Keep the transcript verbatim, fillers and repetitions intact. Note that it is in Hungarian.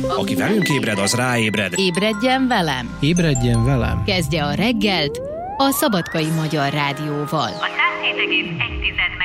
Aki velünk ébred, az ráébred. Ébredjen velem! Ébredjen velem! Kezdje a reggelt a Szabadkai Magyar Rádióval. A száz hét egész egy